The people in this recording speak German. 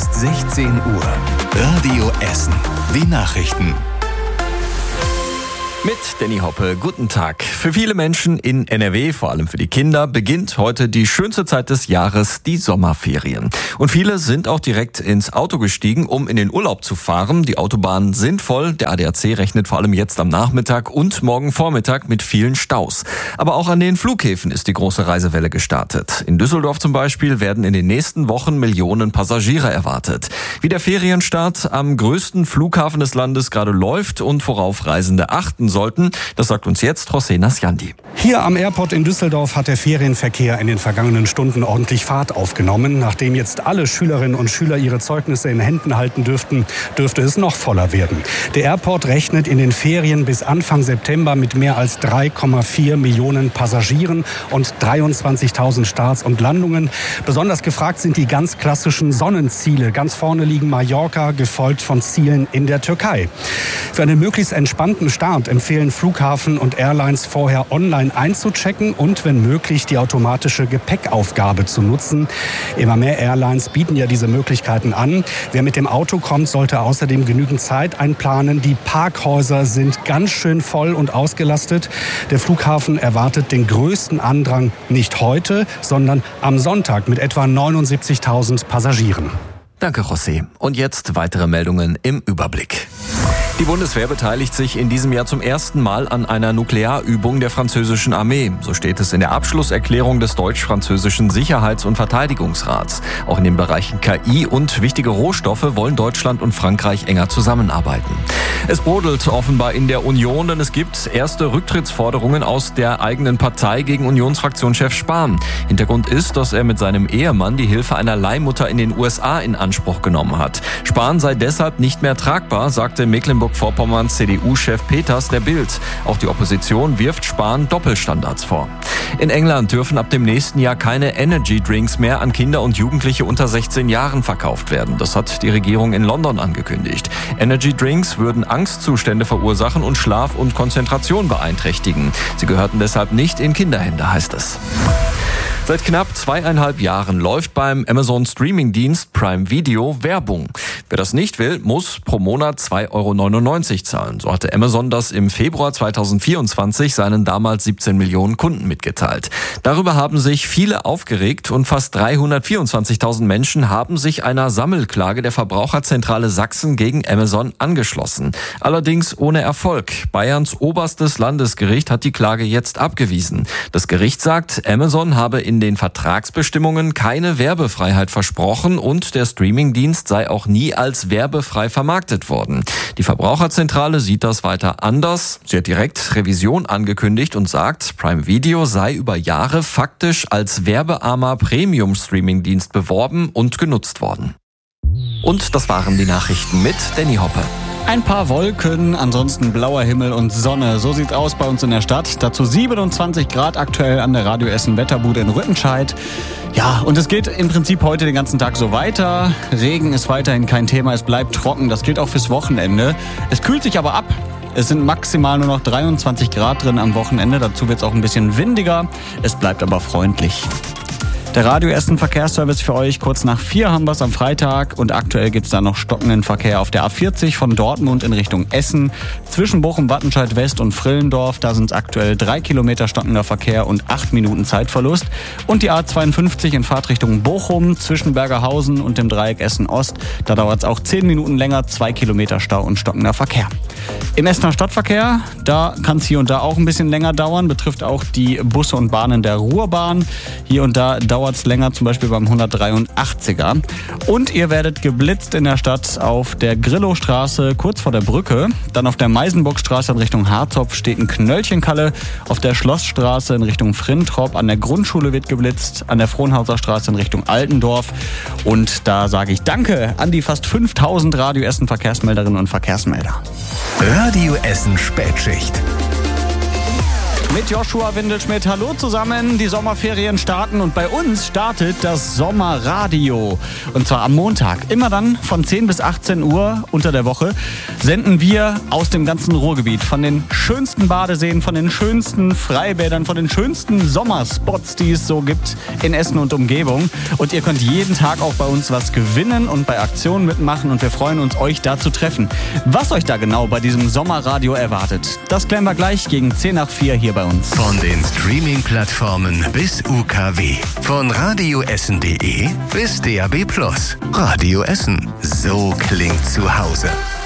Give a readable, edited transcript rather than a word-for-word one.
ist 16 Uhr. Radio Essen. Die Nachrichten. Mit Danny Hoppe, guten Tag. Für viele Menschen in NRW, vor allem für die Kinder, beginnt heute die schönste Zeit des Jahres, die Sommerferien. Und viele sind auch direkt ins Auto gestiegen, um in den Urlaub zu fahren. Die Autobahnen sind voll. Der ADAC rechnet vor allem jetzt am Nachmittag und morgen Vormittag mit vielen Staus. Aber auch an den Flughäfen ist die große Reisewelle gestartet. In Düsseldorf zum Beispiel werden in den nächsten Wochen Millionen Passagiere erwartet. Wie der Ferienstart am größten Flughafen des Landes gerade läuft und worauf Reisende achten sollten, das sagt uns jetzt José Nasjandi. Hier am Airport in Düsseldorf hat der Ferienverkehr in den vergangenen Stunden ordentlich Fahrt aufgenommen. Nachdem jetzt alle Schülerinnen und Schüler ihre Zeugnisse in Händen halten dürfte es noch voller werden. Der Airport rechnet in den Ferien bis Anfang September mit mehr als 3,4 Millionen Passagieren und 23.000 Starts und Landungen. Besonders gefragt sind die ganz klassischen Sonnenziele. Ganz vorne liegen Mallorca, gefolgt von Zielen in der Türkei. Für einen möglichst entspannten Start empfehlen Flughafen und Airlines vorher online einzuchecken und wenn möglich die automatische Gepäckaufgabe zu nutzen. Immer mehr Airlines bieten ja diese Möglichkeiten an. Wer mit dem Auto kommt, sollte außerdem genügend Zeit einplanen. Die Parkhäuser sind ganz schön voll und ausgelastet. Der Flughafen erwartet den größten Andrang nicht heute, sondern am Sonntag mit etwa 79.000 Passagieren. Danke, José. Und jetzt weitere Meldungen im Überblick. Die Bundeswehr beteiligt sich in diesem Jahr zum ersten Mal an einer Nuklearübung der französischen Armee. So steht es in der Abschlusserklärung des deutsch-französischen Sicherheits- und Verteidigungsrats. Auch in den Bereichen KI und wichtige Rohstoffe wollen Deutschland und Frankreich enger zusammenarbeiten. Es brodelt offenbar in der Union, denn es gibt erste Rücktrittsforderungen aus der eigenen Partei gegen Unionsfraktionschef Spahn. Hintergrund ist, dass er mit seinem Ehemann die Hilfe einer Leihmutter in den USA in Anspruch genommen hat. Spahn sei deshalb nicht mehr tragbar, sagte Mecklenburg-Vorpommerns CDU-Chef Peters der Bild. Auch die Opposition wirft Spahn Doppelstandards vor. In England dürfen ab dem nächsten Jahr keine Energy-Drinks mehr an Kinder und Jugendliche unter 16 Jahren verkauft werden. Das hat die Regierung in London angekündigt. Energy-Drinks würden Angstzustände verursachen und Schlaf und Konzentration beeinträchtigen. Sie gehörten deshalb nicht in Kinderhände, heißt es. Seit knapp 2,5 Jahren läuft beim Amazon-Streaming-Dienst Prime Video Werbung. Wer das nicht will, muss pro Monat 2,99 € zahlen. So hatte Amazon das im Februar 2024 seinen damals 17 Millionen Kunden mitgeteilt. Darüber haben sich viele aufgeregt und fast 324.000 Menschen haben sich einer Sammelklage der Verbraucherzentrale Sachsen gegen Amazon angeschlossen. Allerdings ohne Erfolg. Bayerns oberstes Landesgericht hat die Klage jetzt abgewiesen. Das Gericht sagt, Amazon habe in den Vertragsbestimmungen keine Werbefreiheit versprochen und der Streamingdienst sei auch nie als werbefrei vermarktet worden. Die Verbraucherzentrale sieht das weiter anders. Sie hat direkt Revision angekündigt und sagt, Prime Video sei über Jahre faktisch als werbearmer Premium-Streamingdienst beworben und genutzt worden. Und das waren die Nachrichten mit Danny Hoppe. Ein paar Wolken, ansonsten blauer Himmel und Sonne. So sieht's aus bei uns in der Stadt. Dazu 27 Grad aktuell an der Radio Essen Wetterbude in Rüttenscheid. Ja, und es geht im Prinzip heute den ganzen Tag so weiter. Regen ist weiterhin kein Thema, es bleibt trocken. Das gilt auch fürs Wochenende. Es kühlt sich aber ab. Es sind maximal nur noch 23 Grad drin am Wochenende. Dazu wird's auch ein bisschen windiger. Es bleibt aber freundlich. Der Radio Essen Verkehrsservice für euch. Kurz nach 4 haben wir es am Freitag und aktuell gibt es da noch stockenden Verkehr auf der A40 von Dortmund in Richtung Essen. Zwischen Bochum, Wattenscheid West und Frillendorf, da sind es aktuell 3 Kilometer stockender Verkehr und 8 Minuten Zeitverlust. Und die A52 in Fahrtrichtung Bochum zwischen Bergerhausen und dem Dreieck Essen Ost, da dauert es auch 10 Minuten länger, 2 Kilometer Stau und stockender Verkehr. Im Essener Stadtverkehr, da kann es hier und da auch ein bisschen länger dauern, betrifft auch die Busse und Bahnen der Ruhrbahn. Hier und da dauert es länger, zum Beispiel beim 183er. Und ihr werdet geblitzt in der Stadt auf der Grillowstraße kurz vor der Brücke. Dann auf der Meisenburgstraße in Richtung Harzopf steht ein Knöllchenkalle. Auf der Schlossstraße in Richtung Frintrop an der Grundschule wird geblitzt. An der Frohnhauser Straße in Richtung Altendorf. Und da sage ich Danke an die fast 5000 Radio Essen Verkehrsmelderinnen und Verkehrsmelder. Radio Essen Spätschicht. Mit Joshua Windelschmidt. Hallo zusammen, die Sommerferien starten und bei uns startet das Sommerradio. Und zwar am Montag. Immer dann von 10 bis 18 Uhr unter der Woche senden wir aus dem ganzen Ruhrgebiet. Von den schönsten Badeseen, von den schönsten Freibädern, von den schönsten Sommerspots, die es so gibt in Essen und Umgebung. Und ihr könnt jeden Tag auch bei uns was gewinnen und bei Aktionen mitmachen. Und wir freuen uns, euch da zu treffen. Was euch da genau bei diesem Sommerradio erwartet, das klären wir gleich gegen 10 nach 4 hier bei uns. Von den Streaming-Plattformen bis UKW. Von radioessen.de bis DAB+. Radio Essen. So klingt zu Hause.